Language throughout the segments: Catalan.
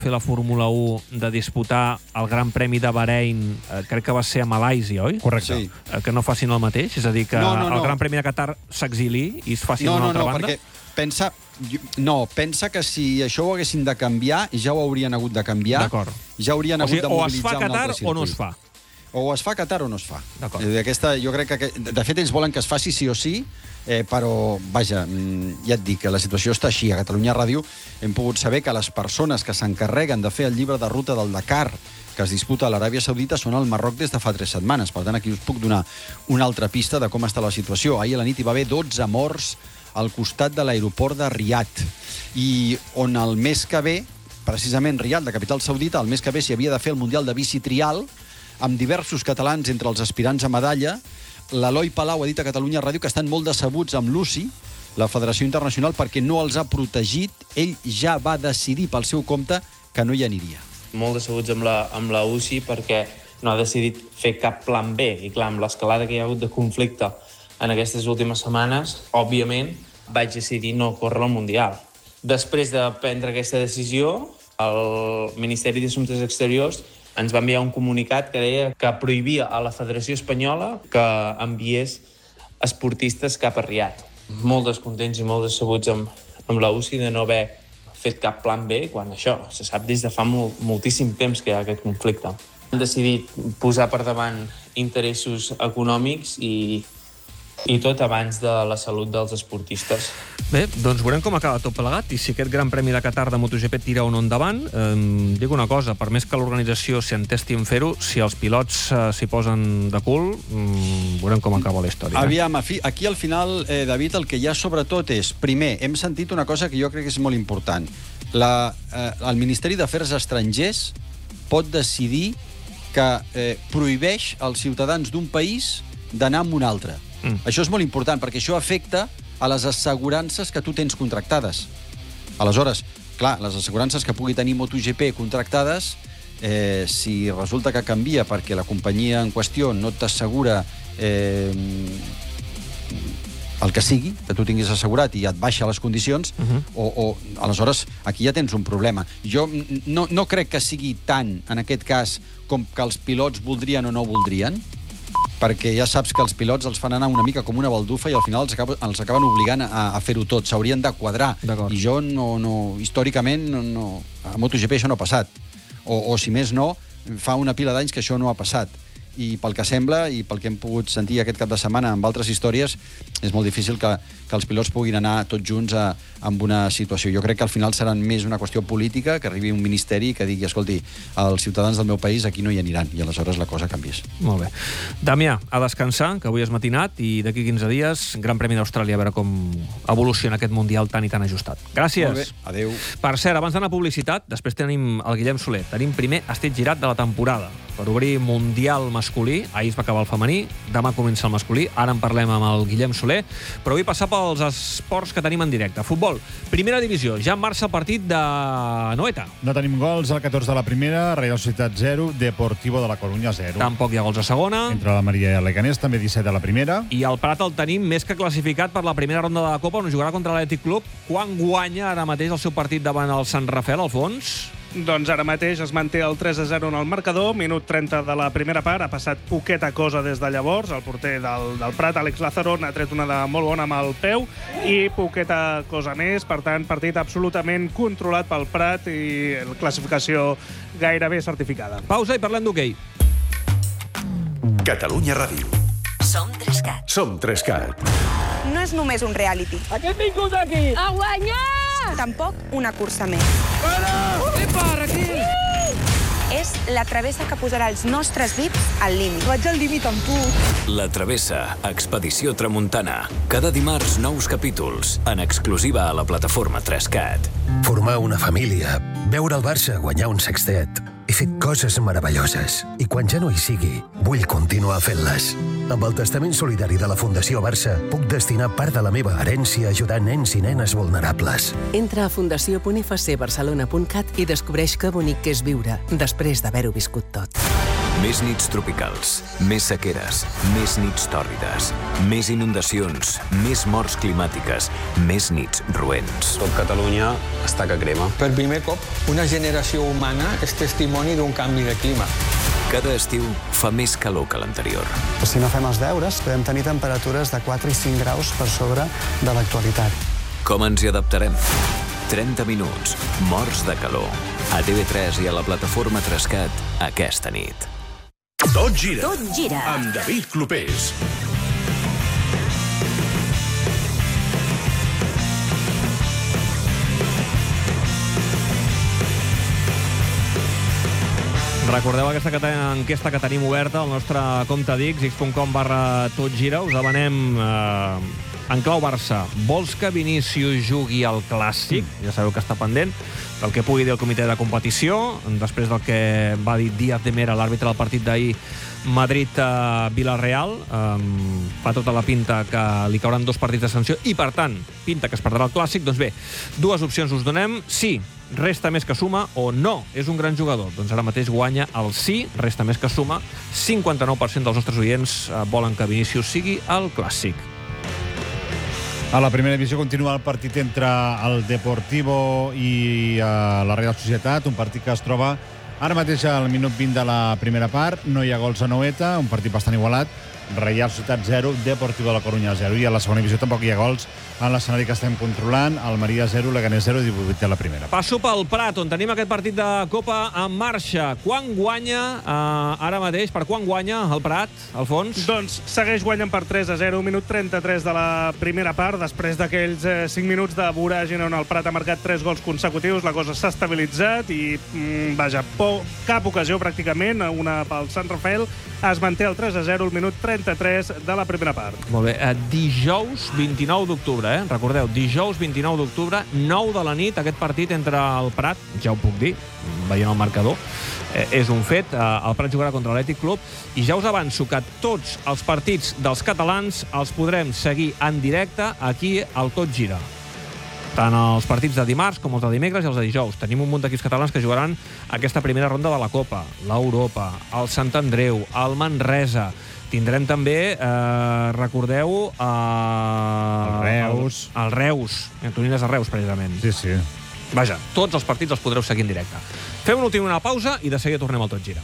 fer la Fórmula 1 de disputar el Gran Premi de Bahrein, crec que va ser a Malàisia, oi? Correcte. Sí. Que no facin el mateix? És a dir, que el Gran Premi de Qatar s'exili i es faci d'una altra banda? No, pensa que si això ho haguessin de canviar, ja ho haurien hagut de canviar. D'acord. Ja haurien hagut de o mobilitzar es fa a un altre Qatar o no es circuit. fa? O es fa a Qatar o no es fa. D'acord. Jo crec que... De fet, ells volen que es faci sí o sí, però, vaja, ja et dic que la situació està així. A Catalunya Ràdio hem pogut saber que les persones que s'encarreguen de fer el llibre de ruta del Dakar que es disputa a l'Aràbia Saudita són al Marroc des de fa 3 setmanes. Per tant, aquí us puc donar una altra pista de com està la situació. Ahir a la nit hi va haver 12 morts al costat de l'aeroport de Riyadh. I on el mes que ve, precisament Riyadh, la capital saudita, el mes que ve s'hi havia de fer el Mundial de Bici Trial, amb diversos catalans entre els aspirants a medalla. L'Eloi Palau ha dit a Catalunya Ràdio que estan molt decebuts amb l'UCI, la Federació Internacional, perquè no els ha protegit. Ell ja va decidir pel seu compte que no hi aniria. Molt decebuts amb la UCI perquè no ha decidit fer cap plan B. I clar, amb l'escalada que hi ha hagut de conflicte en aquestes últimes setmanes, òbviament, vaig decidir no córrer al Mundial. Després de prendre aquesta decisió, el Ministeri d'Assumptes Exteriors ens va enviar un comunicat que deia que prohibia a la Federació Espanyola que enviés esportistes cap a Riyadh. Molt descontents i molt decebuts amb la UCI de no haver fet cap plan B, quan això se sap des de fa moltíssim temps que hi ha aquest conflicte. Han decidit posar per davant interessos econòmics i tot abans de la salut dels esportistes. Bé, doncs veurem com acaba tot plegat i si aquest Gran Premi de Qatar de MotoGP tira o no endavant. Dic una cosa, per més que l'organització s'hi entesti en fer-ho, si els pilots s'hi posen de cul, veurem com acaba la història. Aviam, aquí al final, David, el que hi ha sobretot és, primer, hem sentit una cosa que jo crec que és molt important. El Ministeri d'Afers Estrangers pot decidir que prohibeix als ciutadans d'un país d'anar a un altre. Això és molt important, perquè això afecta a les assegurances que tu tens contractades. Aleshores, clar, les assegurances que pugui tenir MotoGP contractades, si resulta que canvia perquè la companyia en qüestió no t'assegura el que sigui, que tu tinguis assegurat i et baixa les condicions, aleshores aquí ja tens un problema. Jo no crec que sigui tant, en aquest cas, com que els pilots voldrien o no voldrien, perquè ja saps que els pilots els fan anar una mica com una baldufa i al final els acaben obligant a fer-ho tot. S'haurien de quadrar. I jo històricament, a MotoGP això no ha passat. O si més no, fa una pila d'anys que això no ha passat. I pel que sembla, i pel que hem pogut sentir aquest cap de setmana amb altres històries, és molt difícil que els pilots puguin anar tots junts amb una situació. Jo crec que al final serà més una qüestió política, que arribi un ministeri que digui, escolti, els ciutadans del meu país aquí no hi aniran, i aleshores la cosa canviés. Molt bé. Damià, a descansar, que avui és matinat, i d'aquí 15 dies, Gran Premi d'Austràlia, a veure com evoluciona aquest Mundial tan i tan ajustat. Gràcies. Molt bé, adéu. Per cert, abans d'anar a publicitat, després tenim el Guillem Soler. Tenim primer estit girat de la temporada per obrir Mundial masculí. Ahir es va acabar el femení, demà comença el masculí. Ara en parlem amb el Guillem Soler. Però vull passar pels esports que tenim en directe. Futbol, primera divisió. Ja en marxa el partit de Noeta. No tenim gols al 14 de la primera, Real Societat 0, Deportivo de la Coruña 0. Tampoc hi ha gols a segona. Entre la Maria i el Leganés, també 17 a la primera. I el Prat el tenim més que classificat per la primera ronda de la Copa, on jugarà contra l'Atlètic Club. Quan guanya ara mateix el seu partit davant el Sant Rafael, Alfons? Doncs ara mateix es manté el 3-0 en el marcador, minut 30 de la primera part, ha passat poqueta cosa des de llavors, el porter del Prat, Àlex Lázaro, n'ha tret una de molt bona amb el peu i poqueta cosa més, per tant, partit absolutament controlat pel Prat i classificació gairebé certificada. Pausa i parlem d'hoquei. Catalunya Ràdio. Som 3CAT. Som 3CAT. No és només un reality. A què hem vingut aquí? A guanyar! Tampoc una cursa més. Epa, Raquel! És la travessa que posarà els nostres VIPs al límit. Vaig al límit amb tu. La Travessa, Expedició Tramuntana. Cada dimarts, nous capítols, en exclusiva a la plataforma 3CAT. Formar una família, veure el Barça guanyar un sextet. He fet coses meravelloses i quan ja no hi sigui, vull continuar fent-les. Amb el testament solidari de la Fundació Barça, puc destinar part de la meva herència a ajudar nens i nenes vulnerables. Entra a fundació.fcbarcelona.cat i descobreix que bonic que és viure després d'haver-ho viscut tot. Més nits tropicals, més sequeres, més nits tòrrides, més inundacions, més morts climàtiques, més nits roents. Tot Catalunya està que crema. Per primer cop, una generació humana és testimoni d'un canvi de clima. Cada estiu fa més calor que l'anterior. Si no fem els deures, podem tenir temperatures de 4 i 5 graus per sobre de l'actualitat. Com ens hi adaptarem? 30 minuts, morts de calor. A TV3 i a la plataforma Trescat aquesta nit. Tot gira. Tot gira. Amb David Clopés. Recordeu aquesta enquesta que tenim oberta al nostre compte d'X, x.com/totgira. Us demanem en clau Barça. Vols que Vinícius jugui al Clàssic? Ja sabeu que està pendent del que pugui dir el comitè de competició, després del que va dir Díaz de Mera, l'àrbitre del partit d'ahir, Madrid-Villarreal. Fa tota la pinta que li cauran 2 partits de sanció i, per tant, pinta que es perdrà el Clàssic. Doncs bé, 2 opcions us donem. Sí, resta més que suma, o no, és un gran jugador. Doncs ara mateix guanya el sí, resta més que suma. 59% dels nostres oients volen que Vinícius sigui al Clàssic. A la primera divisió continua el partit entre el Deportivo i la Real Societat, un partit que es troba ara mateix al minut 20 de la primera part. No hi ha gols a Noeta, un partit bastant igualat. Real Societat 0, Deportivo de la Corunya 0. I a la segona divisió tampoc hi ha gols en l'escenari que estem controlant. Almeria 0, Leganés 0, 18 a la primera. Passo pel Prat, on tenim aquest partit de Copa en marxa. Quan guanya, ara mateix, per quan guanya el Prat, Alfons? Doncs segueix guanyant per 3-0, minut 33 de la primera part, després d'aquells 5 minuts de voràgine on el Prat ha marcat 3 gols consecutius. La cosa s'ha estabilitzat i, vaja, cap ocasió pràcticament, una pel Sant Rafael. Es manté el 3-0 al minut 33 de la primera part. Molt bé. Dijous 29 d'octubre, recordeu, dijous 29 d'octubre, 9 de la nit, aquest partit entre el Prat, ja ho puc dir, veient el marcador, és un fet. El Prat jugarà contra l'Atlètic Club i ja us avanço que tots els partits dels catalans els podrem seguir en directe aquí al Tot Gira. Tant els partits de dimarts com els de dimecres i els de dijous. Tenim un munt d'equips catalans que jugaran aquesta primera ronda de la Copa, l'Europa, el Sant Andreu, el Manresa. Tindrem també, recordeu, el Reus. Antonines de Reus, precisament. Sí, sí. Vaja, tots els partits els podreu seguir en directe. Fem una pausa i de seguida tornem al Tot Gira.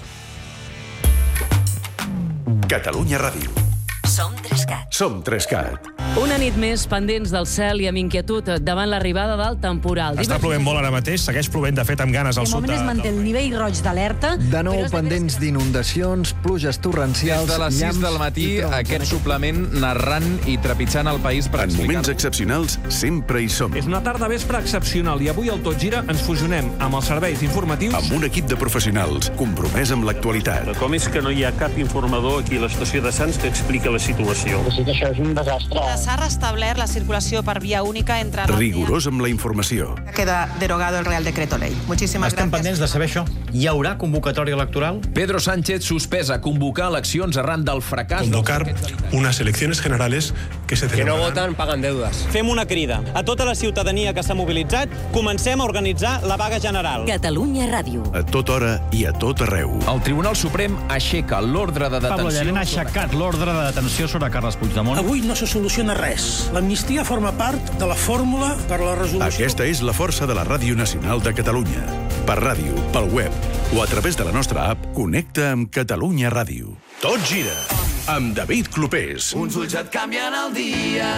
Catalunya Ràdio. Som Trescat. Som Trescat. Una nit més pendents del cel i amb inquietud davant l'arribada del temporal. Està plovent molt ara mateix, segueix plovent, de fet, amb ganes al sud. De moment es manté el nivell roig d'alerta. De nou pendents d'inundacions, pluges torrencials... Des de les 6 del matí, aquest suplement narrant i trepitjant el país per explicar... En moments excepcionals, sempre hi som. És una tarda vespre excepcional i avui al Tot Gira ens fusionem amb els serveis informatius... Amb un equip de professionals compromès amb l'actualitat. Com és que no hi ha cap informador aquí a l'estació de Sants que expliqui la situació? Sí que això és un desastre. S'ha restablert la circulació per via única entre... Rigorós amb la informació. Queda derogado el Real Decreto Ley. Muchísimas Estem pendents de saber això. Hi haurà convocatòria electoral? Pedro Sánchez suspès a convocar eleccions arran del fracàs... Convocar unes eleccions generales que se celebraran... Que no voten, paguen deudes. Fem una crida a tota la ciutadania que s'ha mobilitzat. Comencem a organitzar la vaga general. Catalunya Ràdio. A tota hora i a tot arreu. El Tribunal Suprem aixeca l'ordre de detenció... Pablo Llarena ha aixecat l'ordre de detenció sobre Carles Puigdemont. Avui no se soluciona res. L'amnistia forma part de la fórmula per la resolució... Aquesta és la força de la Ràdio Nacional de Catalunya. Per ràdio, pel web o a través de la nostra app, connecta amb Catalunya Ràdio. Tot gira amb David Clopés. Uns ulls et canvien el dia,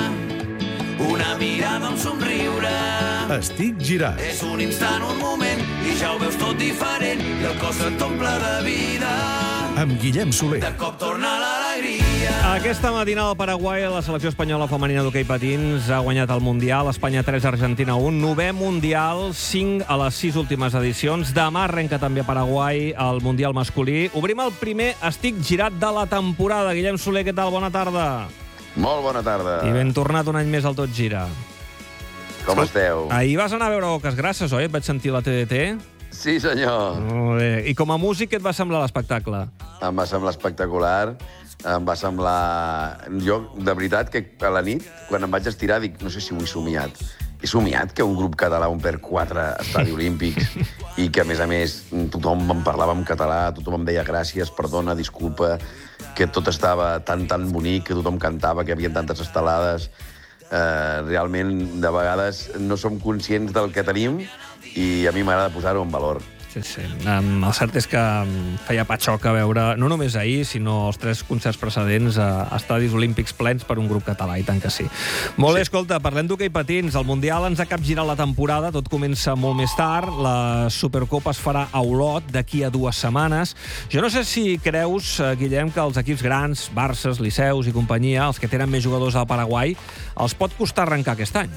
una mirada, un somriure. Estic girat. És un instant, un moment, i ja ho veus tot diferent, i el cos et omple de vida. Amb Guillem Soler. De cop torna l'alegria. Aquesta matinada al Paraguai, la selecció espanyola femenina d'hoquei patins ha guanyat el Mundial. Espanya 3, Argentina 1. 9è Mundial, 5 a les 6 últimes edicions. Demà arrenca també a Paraguai el Mundial masculí. Obrim el primer Estic girat de la temporada. Guillem Soler, què tal? Bona tarda. Molt bona tarda. I ben tornat un any més al Tot Gira. Com esteu? Ahir vas anar a veure Oques Grasses, oi? Et vaig sentir a la TDT. Sí, senyor. Molt bé. I com a músic, què et va semblar l'espectacle? Em va semblar espectacular. Em va semblar... Jo, de veritat, que a la nit, quan em vaig estirar, dic, no sé si ho he somiat. he somiat que un grup català omplert 4 estadis olímpics i que, a més, tothom em parlava en català, tothom em deia gràcies, perdona, disculpa, que tot estava tan bonic, que tothom cantava, que hi havia tantes estelades. Realment, de vegades, no som conscients del que tenim i a mi m'agrada posar-ho en valor. Sí. El cert és que feia patxoca veure, no només ahir, sinó els 3 concerts precedents a estadis olímpics plens per un grup català, i tant que sí. Molt bé, escolta, parlem d'hoquei patins. El Mundial ens ha capgirat la temporada, tot comença molt més tard, la Supercopa es farà a Olot d'aquí a 2 setmanes. Jo no sé si creus, Guillem, que els equips grans, Barces, Liceus i companyia, els que tenen més jugadors al Paraguai, els pot costar arrencar aquest any?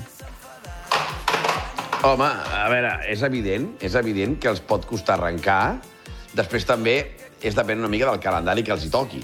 Home, a veure, és evident que els pot costar arrencar. Després també depèn una mica del calendari que els hi toqui.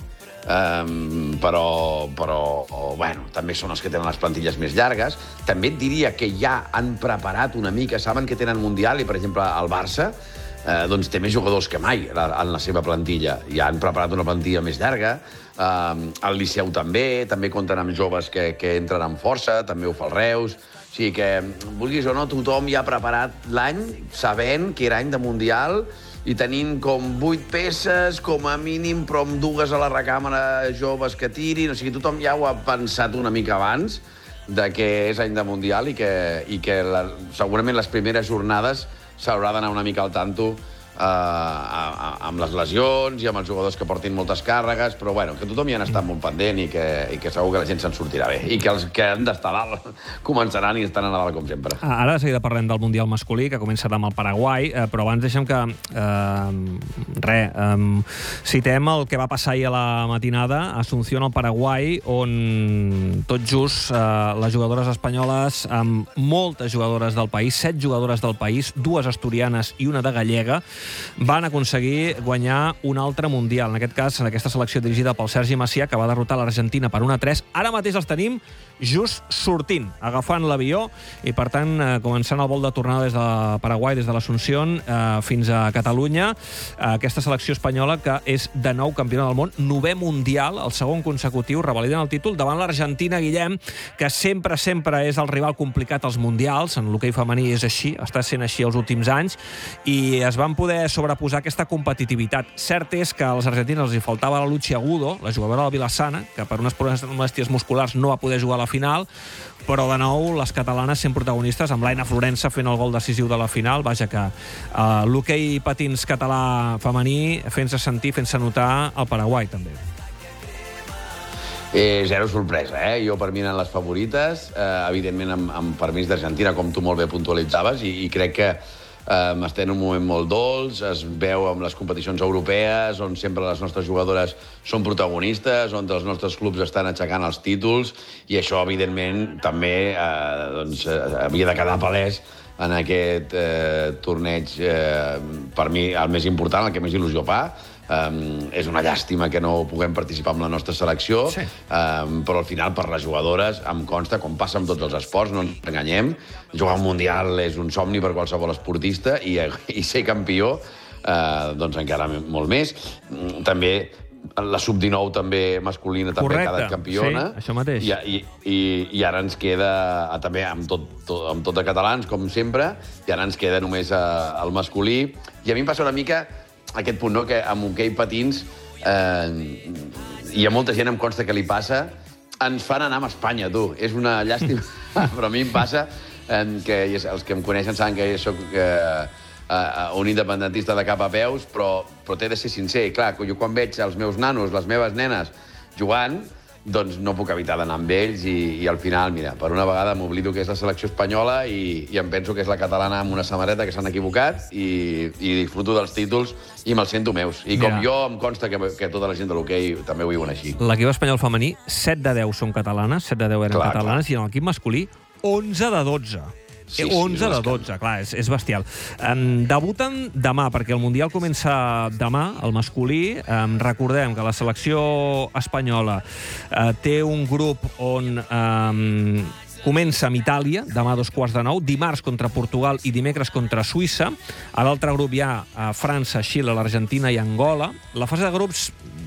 Però bueno, també són els que tenen les plantilles més llargues. També et diria que ja han preparat una mica, saben que tenen Mundial i, per exemple, el Barça doncs té més jugadors que mai en la seva plantilla. Ja han preparat una plantilla més llarga. El Liceu també compten amb joves que entren amb força, també ho fa el Reus. O sigui que, vulguis o no, tothom ja ha preparat l'any sabent que era any de Mundial i tenint com 8 peces, com a mínim, però amb 2 a la recàmera joves que tirin. O sigui, tothom ja ho ha pensat una mica abans de que és any de Mundial i que segurament les primeres jornades s'haurà d'anar una mica al tanto amb les lesions i amb els jugadors que portin moltes càrregues, però bueno, que tothom hi ha estat molt pendent i que segur que la gent se'n sortirà bé. I que els que han d'estar a dalt començaran i estaran a dalt, com sempre. Ara de seguida parlem del Mundial masculí, que comença demà al Paraguai, però abans deixem que citem el que va passar ahir a la matinada a Asunción, al Paraguai, on tot just les jugadores espanyoles, amb moltes jugadores del país, 7 jugadores del país, 2 asturianes i una de gallega, van aconseguir guanyar un altre Mundial. En aquest cas, en aquesta selecció dirigida pel Sergi Macià, que va derrotar l'Argentina per 1-3. Ara mateix els tenim just sortint, agafant l'avió, i per tant, començant el vol de tornada des de Paraguai, des de l'Asunción, fins a Catalunya. Aquesta selecció espanyola, que és de nou campiona del món, 9è Mundial, el segon consecutiu, revaliden el títol davant l'Argentina, Guillem, que sempre és el rival complicat als Mundials. En l'hoquei femení és així, està sent així els últims anys, i es van poder sobreposar aquesta competitivitat. Cert és que als argentins els hi faltava la Luchi Agudo, la jugadora del Vilassana, que per unes molèsties musculars no va poder jugar a la final, però de nou les catalanes sent protagonistes, amb l'Aina Florença fent el gol decisiu de la final. Vaja, que l'hoquei patins català femení fent-se sentir, fent-se notar al Paraguai també. Zero sorpresa, Jo, per mi, eren les favorites, evidentment amb permís d'Argentina, com tu molt bé puntualitzaves, i crec que estem en un moment molt dolç, es veu amb les competicions europees, on sempre les nostres jugadores són protagonistes, on els nostres clubs estan aixecant els títols, i això, evidentment, també havia de quedar palès en aquest torneig, per mi, el més important, el que més il·lusió fa. És una llàstima que no puguem participar en la nostra selecció, però al final per les jugadores em consta, com passa amb tots els esports, no ens enganyem, jugar un Mundial és un somni per qualsevol esportista i ser campió doncs encara molt més. També la sub-19 també masculina també ha quedat campiona. Sí, això mateix. I ara ens queda, també amb tot de catalans, com sempre, i ara ens queda només el masculí. I a mi em passa una mica aquest punt, que amb hoquei patins, i a molta gent em consta que li passa, ens fan anar amb Espanya, tu. És una llàstima, però a mi em passa que els que em coneixen saben que jo soc un independentista de cap a peus, però t'he de ser sincer. Clar, jo quan veig els meus nanos, les meves nenes, jugant, doncs no puc evitar d'anar amb ells i al final, mira, per una vegada m'oblido que és la selecció espanyola i em penso que és la catalana amb una samarreta que s'han equivocat i disfruto dels títols i me'ls sento meus. I com jo, em consta que tota la gent de l'hoquei també ho viuen així. L'equip espanyol femení, 7 de 10 són catalanes, 7 de 10 eren catalanes, i en l'equip masculí, 11 de 12. 11 de 12, clar, és bestial. Debuten demà, perquè el Mundial comença demà, el masculí. Recordem que la selecció espanyola té un grup on comença amb Itàlia, demà a 8:45, dimarts contra Portugal i dimecres contra Suïssa. A l'altre grup hi ha França, Xile, l'Argentina i Angola. La fase de grups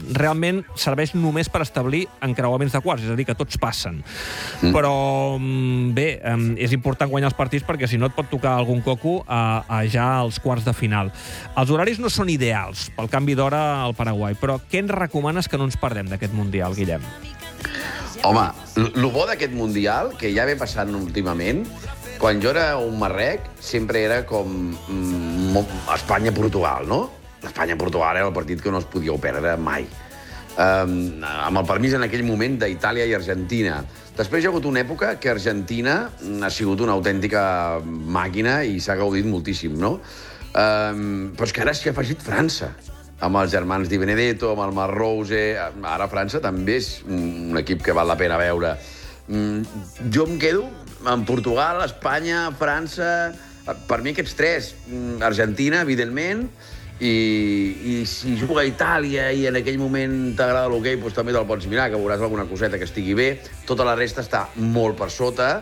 realment serveix només per establir encreuaments de quarts, és a dir, que tots passen. Però, bé, és important guanyar els partits perquè si no et pot tocar algun coco ja als quarts de final. Els horaris no són ideals pel canvi d'hora al Paraguai, però què ens recomanes que no ens perdem d'aquest Mundial, Guillem? Home, el bo d'aquest Mundial, que ja ve passant últimament, quan jo era un marrec, sempre era com Espanya-Portugal, no? Espanya-Portugal era el partit que no es podíeu perdre mai. Amb el permís en aquell moment d'Itàlia i Argentina. Després hi ha hagut una època que Argentina ha sigut una autèntica màquina i s'ha gaudit moltíssim, no? Però és que ara s'hi ha afegit França, amb els germans Di Benedetto, amb el Marrose. Ara França també és un equip que val la pena veure. Jo em quedo amb Portugal, Espanya, França. Per mi aquests tres. Argentina, evidentment, i si juga a Itàlia i en aquell moment t'agrada l'hoquei, doncs també te'l pots mirar, que veuràs alguna coseta que estigui bé. Tota la resta està molt per sota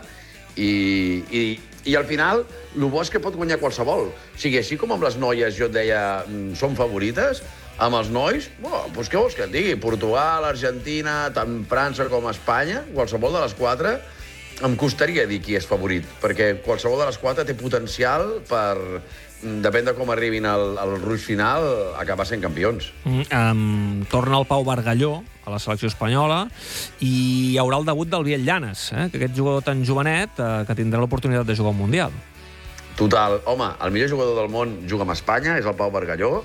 i al final el bo és que pot guanyar qualsevol. O sigui, així com amb les noies jo et deia són favorites, amb els nois, doncs què vols que et digui? Portugal, Argentina, tant França com Espanya, qualsevol de les quatre, em costaria dir qui és favorit, perquè qualsevol de les quatre té potencial per, depèn de com arribin al ruix final, acabar sent campions. Torna el Pau Bargalló a la selecció espanyola i hi haurà el debut del Biel Llanes, que aquest jugador tan jovenet que tindrà l'oportunitat de jugar un Mundial. Total. Home, el millor jugador del món juga amb Espanya, és el Pau Bargalló,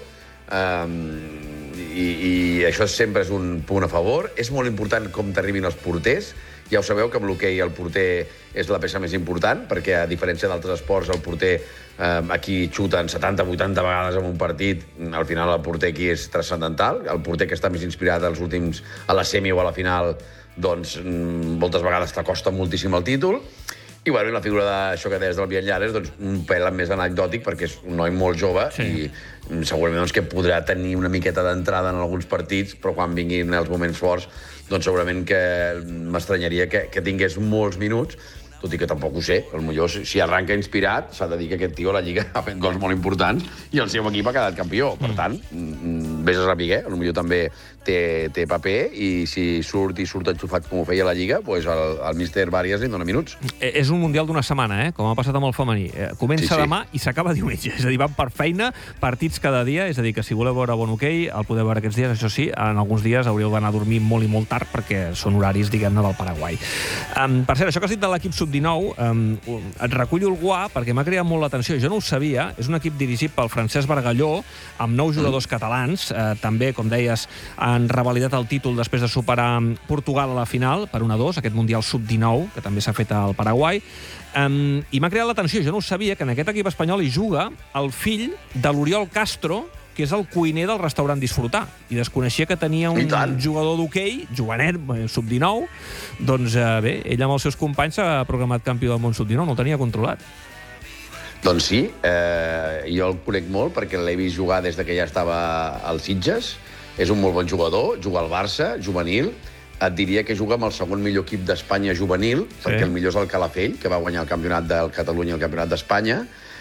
i això sempre és un punt a favor. És molt important com t'arribin els porters. Ja ho sabeu que amb l'hoquei el porter és la peça més important, perquè a diferència d'altres esports el porter aquí xuten 70-80 vegades en un partit, al final el porter aquí és transcendental. El porter que està més inspirat als últims, a la semi o a la final, doncs moltes vegades t'acosta moltíssim el títol. I bueno, la figura d'això que deies del Biel Llanes, doncs un pèl més anecdòtic, perquè és un noi molt jove i segurament que podrà tenir una miqueta d'entrada en alguns partits, però quan vinguin els moments forts, doncs segurament que m'estranyaria que tingués molts minuts, tot i que tampoc ho sé. Potser si arranca inspirat, s'ha de dir que aquest tio a la Lliga ha fet gols molt importants i el seu equip ha quedat campió. Per tant, vés a saber, potser també té paper, i si surt enxufat com ho feia a la Lliga, doncs el míster Varias li dona minuts. És un Mundial d'una setmana, com ha passat amb el femení. Comença demà i s'acaba diumenge. És a dir, van per feina, partits cada dia, és a dir, que si voleu veure bon hoquei, el podeu veure aquests dies. Això sí, en alguns dies hauríeu d'anar a dormir molt i molt tard, perquè són horaris, diguem-ne, del Paraguai. Per cert, això que has dit de l'equip sub-19, et recullo el guà, perquè m'ha cridat molt l'atenció. Jo no ho sabia. És un equip dirigit pel Francesc Bargalló, amb 9 jugadors catalans. També, com deies, han revalidat el títol després de superar Portugal a la final per 1-2, aquest Mundial sub-19, que també s'ha fet al Paraguai. I m'ha cridat l'atenció, jo no ho sabia, que en aquest equip espanyol hi juga el fill de l'Oriol Castro, que és el cuiner del restaurant Disfrutar. I desconeixia que tenia un jugador d'hoquei, jovenet, sub-19. Doncs bé, ell amb els seus companys s'ha programat campió del món sub-19, no el tenia controlat. Doncs sí, jo el conec molt perquè l'he vist jugar des que ja estava al Sitges. És un molt bon jugador, juga al Barça, juvenil. Et diria que juga amb el segon millor equip d'Espanya juvenil, perquè el millor és el Calafell, que va guanyar el campionat del Catalunya i el campionat d'Espanya.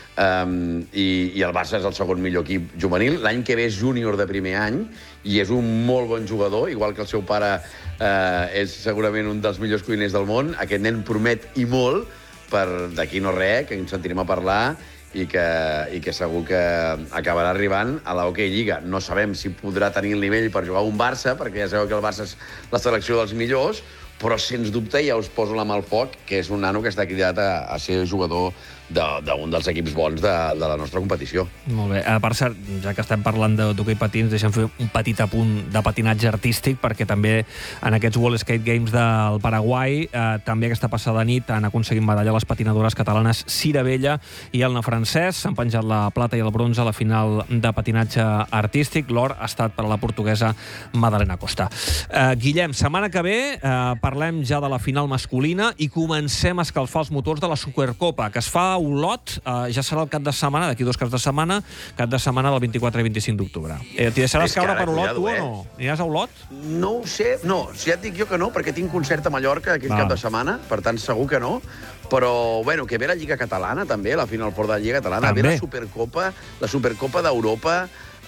I el Barça és el segon millor equip juvenil. L'any que ve és júnior de primer any i és un molt bon jugador, igual que el seu pare és segurament un dels millors cuiners del món. Aquest nen promet i molt per d'aquí no res, que ens sentirem a parlar i que segur que acabarà arribant a la Hockey Lliga. No sabem si podrà tenir el nivell per jugar un Barça, perquè ja sabeu que el Barça és la selecció dels millors, però sens dubte ja us poso la mà al foc, que és un nano que està cridat a ser jugador d'un dels equips bons de la nostra competició. Molt bé. Per cert, ja que estem parlant d'hoquei patins, deixem fer un petit apunt de patinatge artístic, perquè també en aquests World Skate Games del Paraguai, també aquesta passada nit han aconseguit medalla les patinadores catalanes Cira Vella i Elna Francesc. S'han penjat la plata i el bronze a la final de patinatge artístic. L'or ha estat per a la portuguesa Madalena Costa. Guillem, setmana que ve parlem ja de la final masculina i comencem a escalfar els motors de la Supercopa, que es fa a Olot, ja serà el cap de setmana, d'aquí 2 caps de setmana, cap de setmana del 24 i 25 d'octubre. T'hi deixaràs caure per Olot, tu, o no? Aniràs a Olot? No ho sé. No, si ja et dic jo que no, perquè tinc concert a Mallorca aquell cap de setmana, per tant, segur que no. Però, bueno, que ve la Lliga Catalana, també, la Final Four de la Lliga Catalana. Ve la Supercopa d'Europa.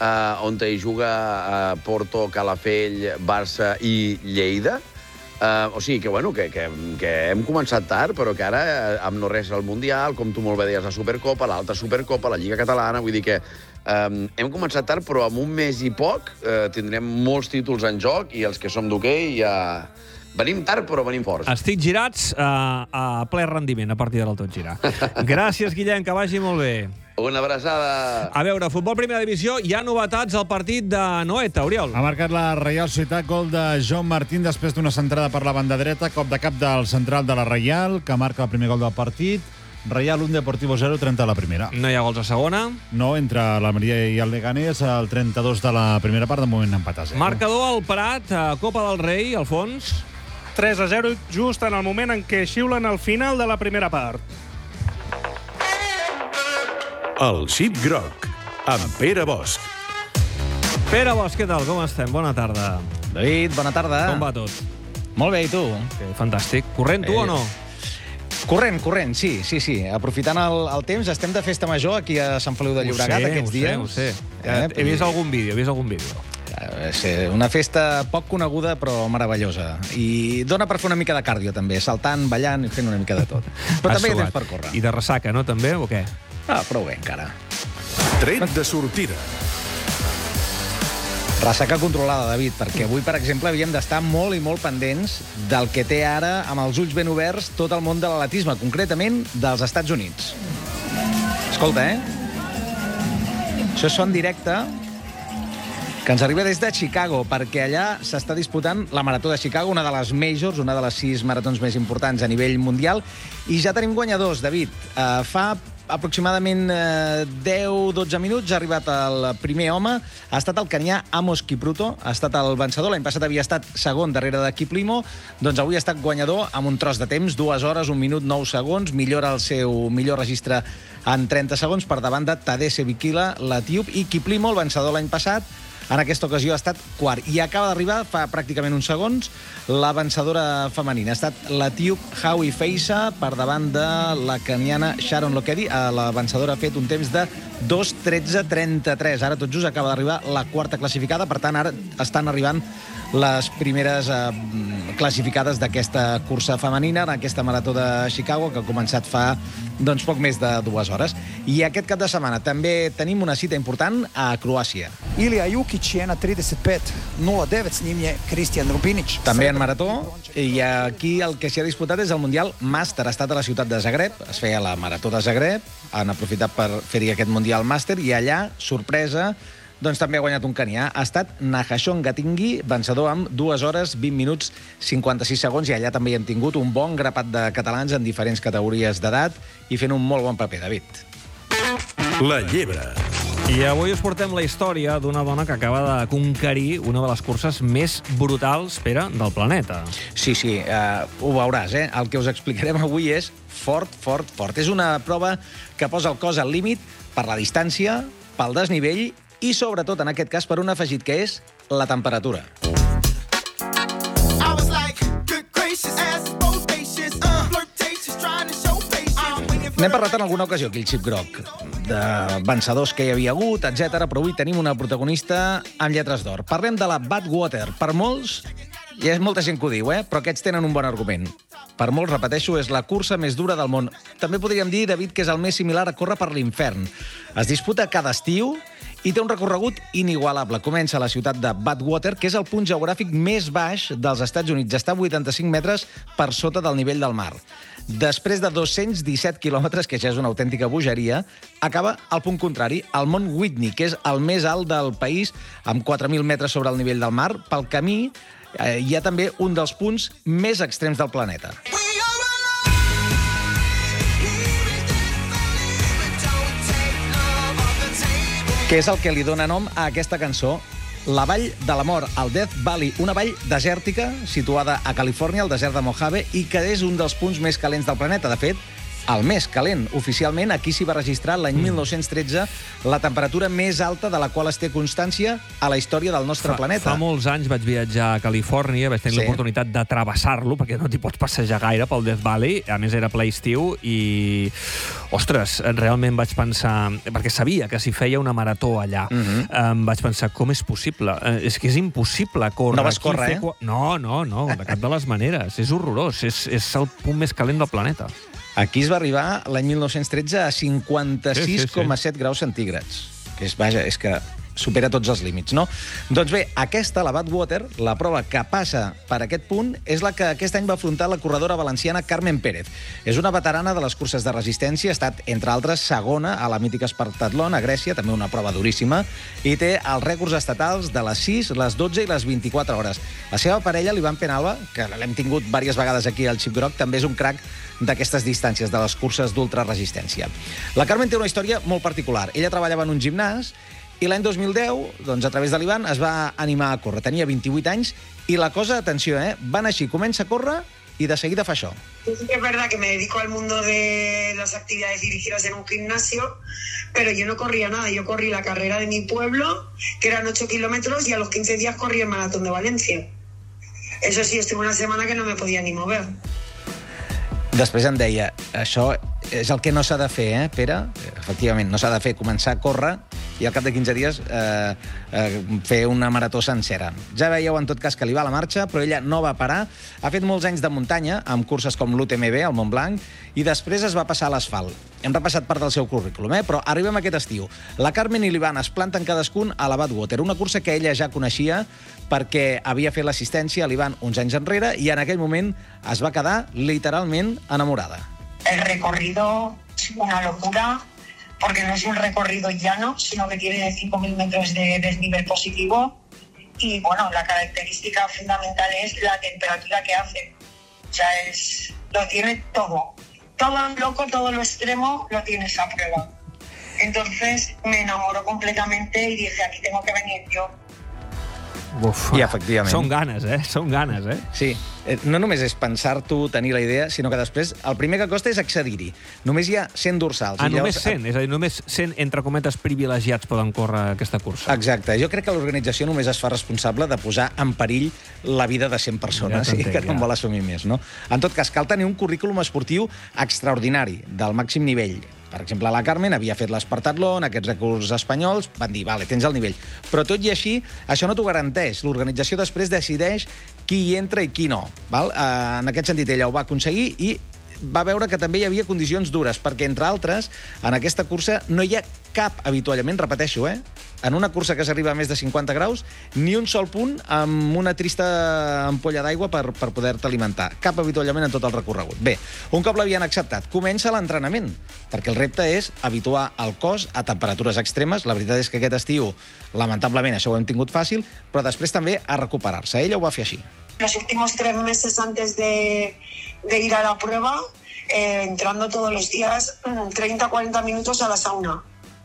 on hi juga Porto, Calafell, Barça i Lleida. O sigui que hem començat tard, però que ara, amb no res al Mundial, com tu molt bé deies, la Supercopa, l'altra Supercopa, la Lliga Catalana, vull dir que hem començat tard, però en un mes i poc tindrem molts títols en joc i els que som d'hoquei ja... Venim tard, però venim forts. Estic girats a ple rendiment a partir del tot girar. Gràcies, Guillem, que vagi molt bé. Una abraçada. A veure, futbol primera divisió, hi ha novetats al partit de Noeta, Oriol. Ha marcat la Reial Societat, gol de Joan Martín després d'una centrada per la banda dreta, cop de cap del central de la Reial, que marca el primer gol del partit. Reial 1, Deportivo 0, 30 a la primera. No hi ha gols a segona? No, entre l'Almeria i el Leganés, el 32 de la primera part, de moment empat a 0. Marcador al Prat, Copa del Rei, Alfons. 3-0, just en el moment en què xiulen al final de la primera part. El Xip Groc, amb Pere Bosch. Pere Bosch, què tal? Com estem? Bona tarda. David, bona tarda. Com va tot? Molt bé, i tu? Fantàstic. Corrent tu o no? Corrent, sí. Aprofitant el temps, estem de festa major aquí a Sant Feliu de Llobregat aquests dies. Ho sé. He vist algun vídeo, És una festa poc coneguda, però meravellosa. I dona per fer una mica de càrdio, també. Saltant, ballant i fent una mica de tot. Però també hi ha temps per córrer. I de ressaca, no, també, o què? Prou bé, encara. Tret de sortida. Ressaca controlada, David, perquè avui, per exemple, havíem d'estar molt i molt pendents del que té ara, amb els ulls ben oberts, tot el món de l'atletisme, concretament dels Estats Units. Escolta, Això és son directe que ens arriba des de Chicago, perquè allà s'està disputant la Marató de Chicago, una de les majors, una de les 6 maratons més importants a nivell mundial, i ja tenim guanyadors, David. Fa aproximadament 10-12 minuts ha arribat el primer home, ha estat el kenyà Amos Kipruto, ha estat el vencedor, l'any passat havia estat segon darrere de Kiplimo, doncs avui ha estat guanyador amb un tros de temps, 2 hores, 1 minut, 9 segons, millora el seu millor registre en 30 segons per davant de Tadesse Bikila, l'etíop, i Kiplimo, el vencedor l'any passat, en aquesta ocasió ha estat quart. I acaba d'arribar, fa pràcticament uns segons, la vencedora femenina. Ha estat l'etíop Hawi Feisa per davant de la kenyana Sharon Lokedi. La vencedora ha fet un temps de 2:13:33. Ara tot just acaba d'arribar la quarta classificada. Per tant, ara estan arribant les primeres classificades d'aquesta cursa femenina, en aquesta marató de Chicago, que ha començat fa poc més de 2 hores. I aquest cap de setmana també tenim una cita important a Croàcia. Ilija Jukić je na 35:09, s njim je Kristijan Rubinić. També en marató, i aquí el que s'hi ha disputat és el Mundial Màster. Ha estat a la ciutat de Zagreb, es feia la marató de Zagreb, han aprofitat per fer-hi aquest Mundial Màster, i allà, sorpresa, doncs també ha guanyat un kenyà. Ha estat Nahashon Gatingi, vencedor amb 2 hores, 20 minuts, 56 segons, i allà també hi hem tingut un bon grapat de catalans en diferents categories d'edat i fent un molt bon paper, David. La llebre. I avui us portem la història d'una dona que acaba de conquerir una de les curses més brutals, Pere, del planeta. Sí, ho veuràs, El que us explicarem avui és fort. És una prova que posa el cos al límit per la distància, pel desnivell i, sobretot, en aquest cas, per un afegit que és la temperatura. N'hem parlat en alguna ocasió aquí, el Xip Groc, de vencedors que hi havia hagut, etc. Però avui tenim una protagonista amb lletres d'or. Parlem de la Badwater. Per molts, hi ha molta gent que ho diu, però aquests tenen un bon argument. Per molts, repeteixo, és la cursa més dura del món. També podríem dir, David, que és el més similar a córrer per l'infern. Es disputa cada estiu i té un recorregut inigualable. Comença a la ciutat de Badwater, que és el punt geogràfic més baix dels Estats Units. Està a 85 metres per sota del nivell del mar. Després de 217 quilòmetres, que ja és una autèntica bogeria, acaba al punt contrari, al Mont Whitney, que és el més alt del país, amb 4.000 metres sobre el nivell del mar. Pel camí hi ha també un dels punts més extrems del planeta. Que és el que li dona nom a aquesta cançó, la Vall de la Mort, el Death Valley, una vall desèrtica situada a Califòrnia, al desert de Mojave, i que és un dels punts més calents del planeta. De fet, el més calent. Oficialment, aquí s'hi va registrar l'any 1913 la temperatura més alta de la qual es té constància a la història del nostre planeta. Fa molts anys vaig viatjar a Califòrnia, vaig tenir l'oportunitat de travessar-lo, perquè no t'hi pots passejar gaire pel Death Valley, a més era ple estiu, i, ostres, realment vaig pensar, perquè sabia que s'hi feia una marató allà, vaig pensar, com és possible? És que és impossible córrer. No vas córrer, No, de cap de les maneres. És horrorós, és el punt més calent del planeta. Aquí es va arribar l'any 1913 a 56,7 graus centígrads. Que és, vaja, és que supera tots els límits, no? Doncs bé, aquesta, la Badwater, la prova que passa per aquest punt, és la que aquest any va afrontar la corredora valenciana Carmen Pérez. És una veterana de les curses de resistència, ha estat, entre altres, segona a la mítica Espartatlon a Grècia, també una prova duríssima, i té els rècords estatals de les 6, les 12 i les 24 hores. La seva parella, l'Ivan Penalba, que l'hem tingut diverses vegades aquí al Xip Groc, també és un crac d'aquestes distàncies, de les curses d'ultraresistència. La Carmen té una història molt particular. Ella treballava en un gimnàs i l'any 2010, doncs, a través de l'Ivan, es va animar a córrer. Tenia 28 anys i la cosa, atenció, van així, comença a córrer y de seguida fa això. Sí que es verdad que me dedico al mundo de las actividades dirigidas en un gimnasio, pero yo no corría nada. Yo corrí la carrera de mi pueblo, que eran 8 kilómetros, y a los 15 días corrí el maratón de Valencia. Eso sí, estuve una semana que no me podía ni mover. Després em deia, això és el que no s'ha de fer, Pere? Efectivament, no s'ha de fer, començar a córrer i al cap de 15 dies fer una marató sencera. Ja veieu, en tot cas, que li va la marxa, però ella no va parar. Ha fet molts anys de muntanya, amb curses com l'UTMB, al Montblanc, i després es va passar a l'asfalt. Hem repassat part del seu currículum, però arribem a aquest estiu. La Carmen i l'Ivan es planten cadascun a la Badwater, una cursa que ella ja coneixia perquè havia fet l'assistència a l'Ivan uns anys enrere i en aquell moment es va quedar literalment enamorada. El recorrido es una locura, porque no es un recorrido llano, sino que tiene 5.000 metros de desnivel positivo. Y bueno, la característica fundamental es la temperatura que hace. O sea, lo tiene todo. Todo lo loco, todo lo extremo, lo tienes a prueba. Entonces me enamoró completamente y dije, aquí tengo que venir yo. Uf, i efectivament. Són ganes, Són ganes, Sí, no només és pensar-t'ho, tenir la idea, sinó que després el primer que costa és accedir-hi. Només hi ha 100 dorsals. Només 100? És a dir, només 100, entre cometes, privilegiats poden córrer aquesta cursa. Exacte. Jo crec que l'organització només es fa responsable de posar en perill la vida de 100 persones i que no en vol assumir més, no? En tot cas, cal tenir un currículum esportiu extraordinari, del màxim nivell. Per exemple, la Carmen havia fet l'Espartatlon, aquests rècords espanyols, van dir, vale, tens el nivell. Però tot i així, això no t'ho garanteix. L'organització després decideix qui hi entra i qui no. Val? En aquest sentit, ella ho va aconseguir i va veure que també hi havia condicions dures, perquè, entre altres, en aquesta cursa no hi ha cap avituallament, repeteixo, en una cursa que s'arriba a més de 50 graus, ni un sol punt amb una trista ampolla d'aigua per poder-te alimentar. Cap avituallament en tot el recorregut. Bé, un cop l'havien acceptat, comença l'entrenament, perquè el repte és habituar el cos a temperatures extremes. La veritat és que aquest estiu, lamentablement, això ho hem tingut fàcil, però després també a recuperar-se. Ella ho va fer així. Los últimos 3 meses antes de ir a la prueba, entrando todos los días 30-40 minutos a la sauna.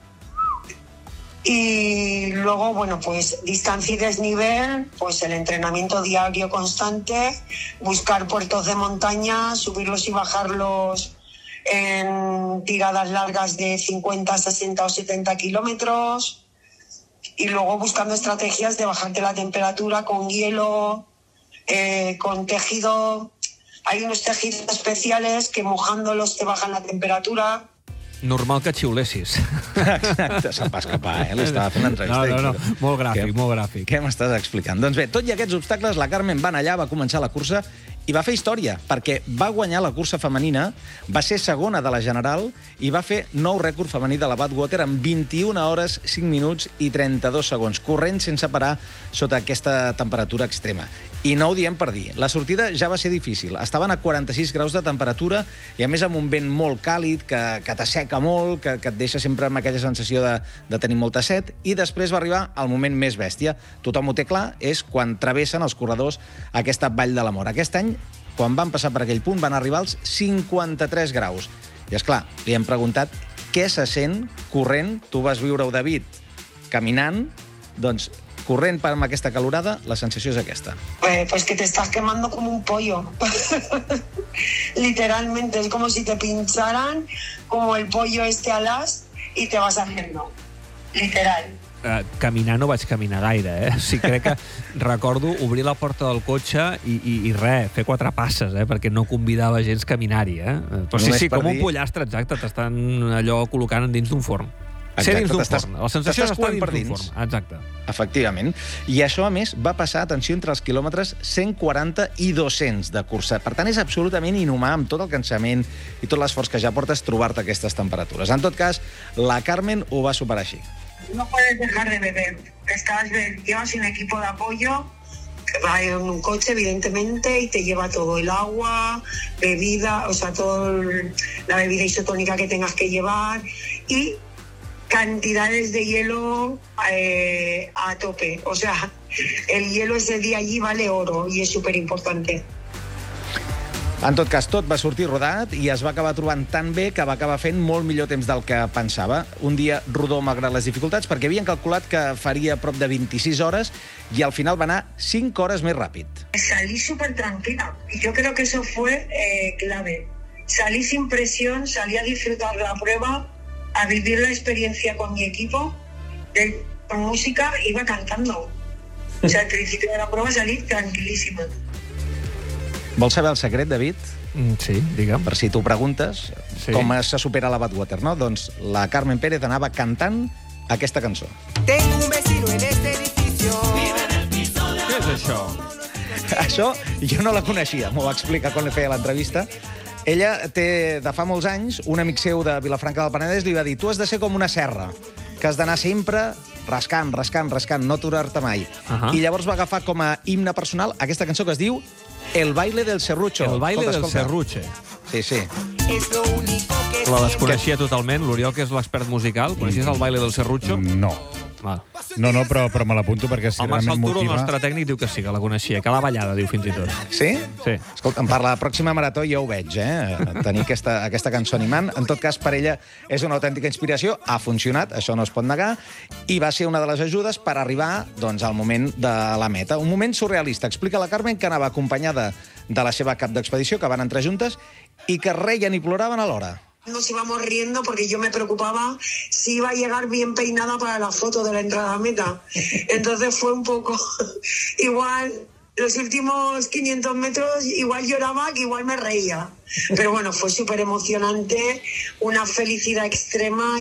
Y luego, bueno, pues distancia y desnivel, pues el entrenamiento diario constante, buscar puertos de montaña, subirlos y bajarlos en tiradas largas de 50, 60 o 70 kilómetros. Y luego buscando estrategias de bajarte la temperatura con hielo, con tejido. Hay unos tejidos especiales que mojándolos te bajan la temperatura. Normal que xiulessis. Exacte, se'n va escapar, l'estava fent l'entrevista. No, molt gràfic, molt gràfic. Què m'estàs explicant? Doncs bé, tot i aquests obstacles, la Carmen va anar allà, va començar la cursa i va fer història, perquè va guanyar la cursa femenina, va ser segona de la general i va fer nou rècord femení de la Badwater en 21 hores, 5 minuts i 32 segons, corrent sense parar sota aquesta temperatura extrema. I no ho diem per dir. La sortida ja va ser difícil. Estaven a 46 graus de temperatura i, a més, amb un vent molt càlid, que t'asseca molt, que et deixa sempre amb aquella sensació de tenir molta set. I després va arribar el moment més bèstia. Tothom ho té clar, és quan travessen els corredors aquesta vall de la mort. Aquest any, quan van passar per aquell punt, van arribar als 53 graus. I, esclar, li hem preguntat què se sent corrent. Tu vas viure-ho, David, caminant. Doncs corrent amb aquesta calorada, la sensació és aquesta. Pues que te estás quemando como un pollo. Literalmente, es como si te pincharan como el pollo al as y te vas haciendo. Literal. Caminar no vaig caminar gaire, O sigui, crec que recordo obrir la porta del cotxe i res, fer 4 passes, perquè no convidava gens a caminar-hi, Però sí, com un pollastre, exacte, t'estan allò col·locant dins d'un forn. Ser dins d'un forn. La sensació és estar dins d'un forn. Exacte. Efectivament. I això, a més, va passar, atenció, entre els quilòmetres 140 i 200 de cursa. Per tant, és absolutament inhumà, amb tot el cansament i tot l'esforç que ja portes, trobar-te aquestes temperatures. En tot cas, la Carmen ho va superar així. No puedes dejar de beber. Llevas un equipo de apoyo que va en un coche, evidentemente, y te lleva todo el agua, bebida, o sea, toda la bebida isotónica que tengas que llevar y cantidades de hielo a tope. O sea, el hielo ese día allí vale oro y es súper importante. En tot cas, tot va sortir rodat i es va acabar trobant tan bé que va acabar fent molt millor temps del que pensava. Un dia rodó malgrat les dificultats, perquè havien calculat que faria prop de 26 hores i al final va anar 5 hores més ràpid. Salí súper tranquila y yo creo que eso fue clave. Salí sin presión, salí a disfrutar de la prueba, a vivir la experiencia con mi equipo, con música, iba cantando. O sea, al principio de la prueba salí tranquilísima. Vols saber el secret, David? Sí, digue'm. Per si t'ho preguntes, com se supera la Badwater, no? Doncs la Carmen Pérez anava cantant aquesta cançó. Tengo un vecino en este edificio. Què és això? Això jo no la coneixia, m'ho va explicar quan li feia l'entrevista. Ella té, de fa molts anys, un amic seu de Vilafranca del Penedès li va dir: tu has de ser com una serra, que has d'anar sempre rascant, no aturar-te mai. I llavors va agafar com a himne personal aquesta cançó que es diu El baile del serrucho. El baile del serrucho. Sí, sí. La desconeixia totalment. L'Oriol, que és l'expert musical, coneixies el baile del serrucho? No. No, però me l'apunto perquè si el Marcel Turo, el nostre tècnic, diu que sí, que la coneixia, que l'ha ballada, diu fins i tot. Sí? Sí. Escolta, per la pròxima marató ja ho veig, tenir aquesta cançó animant. En tot cas, per ella és una autèntica inspiració, ha funcionat, això no es pot negar, i va ser una de les ajudes per arribar al moment de la meta. Un moment surrealista. Explica la Carmen que anava acompanyada de la seva cap d'expedició, que van entrar juntes, i que reien i ploraven alhora. Nos íbamos riendo porque yo me preocupaba si iba a llegar bien peinada para la foto de la entrada a meta. Entonces fue un poco igual, los últimos 500 metros igual lloraba que igual me reía. Pero bueno, fue súper emocionante, una felicidad extrema.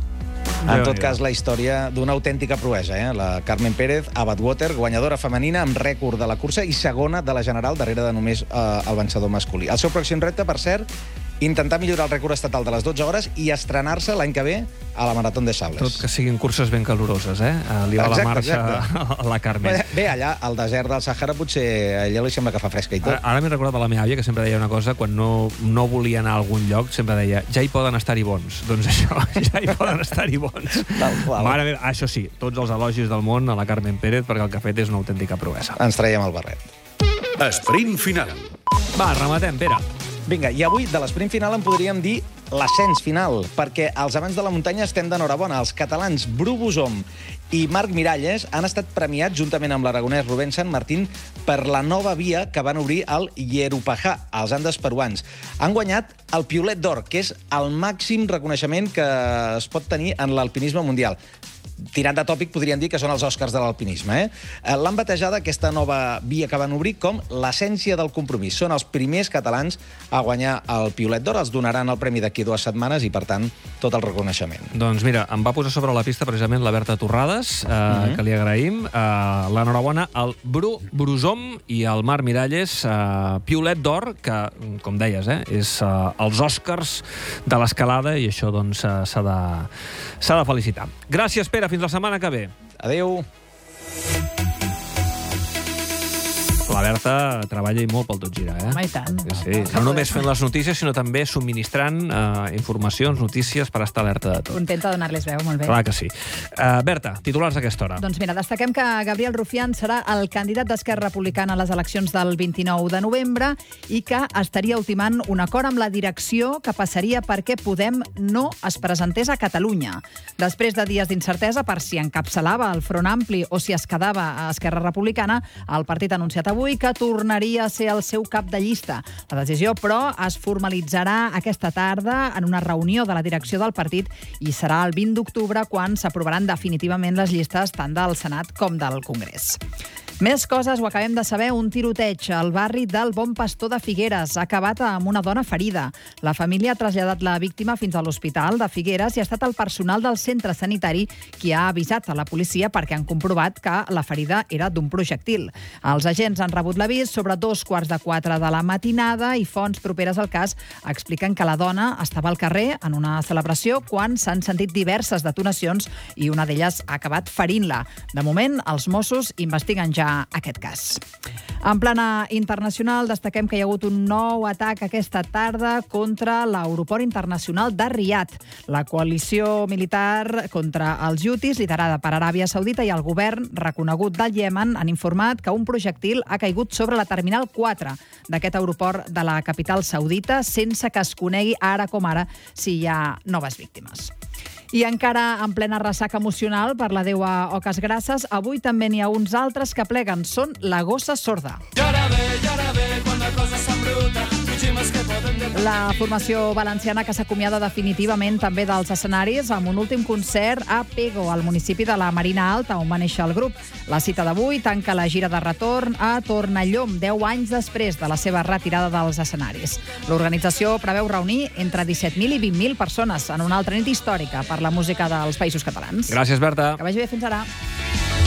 En tot cas, la història d'una autèntica proesa, La Carmen Pérez, a Badwater, guanyadora femenina amb rècord de la cursa i segona de la general, darrere de només el vencedor masculí. El seu pròxim repte, per cert, intentar millorar el rècord estatal de les 12 hores i estrenar-se l'any que ve a la Marató de Sables. Tot que siguin curses ben caloroses, Li va la marxa a la Carmen. Bé, allà, al desert del Sàhara, potser a ella li sembla que fa fresca i tot. Ara m'he recordat de la meva àvia, que sempre deia una cosa, quan no volia anar a algun lloc, sempre deia, ja hi poden estar-hi bons. Doncs això, ja hi poden estar-hi bons. Mare meva, això sí, tots els elogis del món a la Carmen Pérez, perquè el que ha fet és una autèntica proesa. Ens traiem el barret. Esprint final. Va, rematem, Pere. Vinga, i avui de l'esprint final en podríem dir l'ascens final, perquè els amants de la muntanya estem d'enhorabona. Els catalans Bru Busom i Marc Miralles han estat premiats, juntament amb l'aragonès Rubén Sant Martín, per la nova via que van obrir al Yerupajá, als Andes peruans. Han guanyat el Piolet d'Or, que és el màxim reconeixement que es pot tenir en l'alpinisme mundial. Tirant de tòpic, podríem dir que són els Oscars de l'alpinisme. L'han batejada, aquesta nova via que van obrir, com l'essència del compromís. Són els primers catalans a guanyar el Piolet d'Or. Els donaran el premi d'aquí 2 setmanes i, per tant, tot el reconeixement. Doncs mira, em va posar sobre la pista precisament la Berta Torrades, que li agraïm. L'enhorabona al Bru Busom i al Marc Miralles. Piolet d'Or, que, com deies, és els Oscars de l'escalada, i això doncs s'ha de felicitar. Gràcies, Pere. Fins la setmana que ve. Adéu. La Berta treballa i molt pel Tot Gira, eh? Home, i tant. Sí. No només fent les notícies, sinó també subministrant informacions, notícies per estar alerta de tot. Contenta de donar-les veu, molt bé. Clar que sí. Berta, titulars d'aquesta hora. Doncs mira, destaquem que Gabriel Rufián serà el candidat d'Esquerra Republicana a les eleccions del 29 de novembre i que estaria ultimant un acord amb la direcció que passaria perquè Podem no es presentés a Catalunya. Després de dies d'incertesa per si encapçalava el Front Ampli o si es quedava a Esquerra Republicana, el partit ha anunciat avui que tornaria a ser el seu cap de llista. La decisió, però, es formalitzarà aquesta tarda en una reunió de la direcció del partit i serà el 20 d'octubre quan s'aprovaran definitivament les llistes tant del Senat com del Congrés. Més coses, ho acabem de saber, un tiroteig al barri del Bon Pastor de Figueres ha acabat amb una dona ferida. La família ha traslladat la víctima fins a l'hospital de Figueres i ha estat el personal del centre sanitari qui ha avisat a la policia perquè han comprovat que la ferida era d'un projectil. Els agents han rebut l'avís sobre 3:15 de la matinada i fonts properes al cas expliquen que la dona estava al carrer en una celebració quan s'han sentit diverses detonacions i una d'elles ha acabat ferint-la. De moment, els Mossos investiguen ja aquest cas. En plana internacional, destaquem que hi ha hagut un nou atac aquesta tarda contra l'aeroport internacional de Riad. La coalició militar contra els hutis, liderada per Aràbia Saudita, i el govern reconegut del Iemen han informat que un projectil ha caigut sobre la terminal 4 d'aquest aeroport de la capital saudita sense que es conegui ara com ara si hi ha noves víctimes. I encara en plena ressaca emocional per la deua Oques Grasses, avui també n'hi ha uns altres que pleguen. Són la Gossa Sorda. quan la cosa s'embruta. La formació valenciana que s'acomiada definitivament també dels escenaris amb un últim concert a Pego, al municipi de la Marina Alta, on va néixer el grup. La cita d'avui tanca la gira de retorn a Tornallom, 10 anys després de la seva retirada dels escenaris. L'organització preveu reunir entre 17.000 i 20.000 persones en una altra nit històrica per la música dels Països Catalans. Gràcies, Berta. Que vagi bé, fins ara.